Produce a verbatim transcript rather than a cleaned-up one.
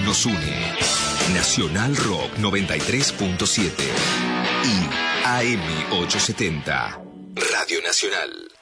nos une. Nacional Rock noventa y tres punto siete y A M ochocientos setenta. Radio Nacional.